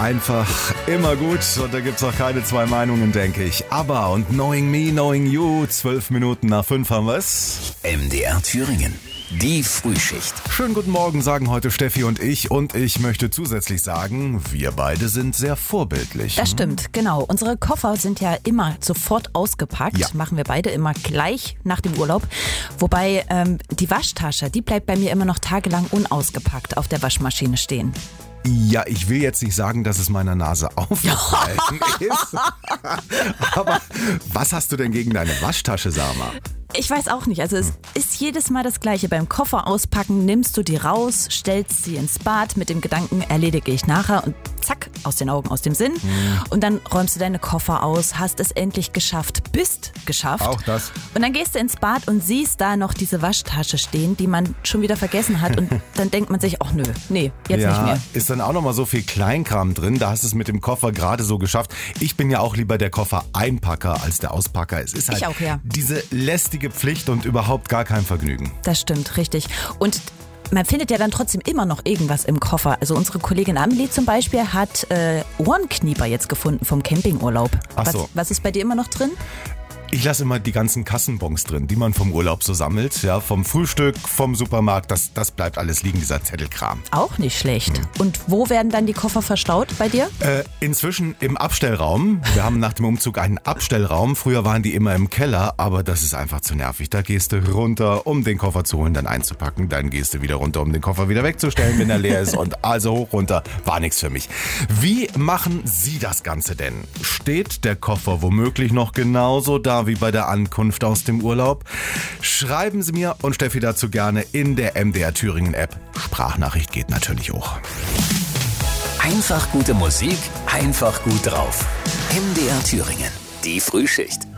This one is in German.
einfach immer gut und da gibt's auch keine zwei Meinungen, denke ich. ABBA und Knowing Me, Knowing You, 12 Minuten nach 5 haben wir's. MDR Thüringen, die Frühschicht. Schönen guten Morgen, sagen heute Steffi und ich möchte zusätzlich sagen, wir beide sind sehr vorbildlich. Das stimmt, genau. Unsere Koffer sind ja immer sofort ausgepackt, machen wir beide immer gleich nach dem Urlaub. Wobei die Waschtasche, die bleibt bei mir immer noch tagelang unausgepackt auf der Waschmaschine stehen. Ja, ich will jetzt nicht sagen, dass es meiner Nase aufgefallen ist. Aber was hast du denn gegen deine Waschtasche, Sama? Ich weiß auch nicht, also es ist jedes Mal das Gleiche. Beim Koffer auspacken nimmst du die raus, stellst sie ins Bad mit dem Gedanken, erledige ich nachher und zack, aus den Augen, aus dem Sinn. Und dann räumst du deine Koffer aus, hast es endlich geschafft, bist geschafft. Auch das. Und dann gehst du ins Bad und siehst da noch diese Waschtasche stehen, die man schon wieder vergessen hat und dann denkt man sich, ach jetzt nicht mehr. Ist dann auch nochmal so viel Kleinkram drin, da hast du es mit dem Koffer gerade so geschafft. Ich bin ja auch lieber der Koffer-Einpacker als der Auspacker. Es ist halt Ich auch, ja. diese lästige Pflicht und überhaupt gar kein Vergnügen. Das stimmt, richtig. Und man findet ja dann trotzdem immer noch irgendwas im Koffer. Also unsere Kollegin Amelie zum Beispiel hat Ohrenknieper jetzt gefunden vom Campingurlaub. Ach so. Was ist bei dir immer noch drin? Ich lasse immer die ganzen Kassenbons drin, die man vom Urlaub so sammelt. Ja, vom Frühstück, vom Supermarkt, das bleibt alles liegen, dieser Zettelkram. Auch nicht schlecht. Und wo werden dann die Koffer verstaut bei dir? Inzwischen im Abstellraum. Wir haben nach dem Umzug einen Abstellraum. Früher waren die immer im Keller, aber das ist einfach zu nervig. Da gehst du runter, um den Koffer zu holen, dann einzupacken. Dann gehst du wieder runter, um den Koffer wieder wegzustellen, wenn er leer ist. Und also hoch, runter, war nichts für mich. Wie machen Sie das Ganze denn? Steht der Koffer womöglich noch genauso da wie bei der Ankunft aus dem Urlaub? Schreiben Sie mir und Steffi dazu gerne in der MDR Thüringen App. Sprachnachricht geht natürlich auch. Einfach gute Musik, einfach gut drauf. MDR Thüringen, die Frühschicht.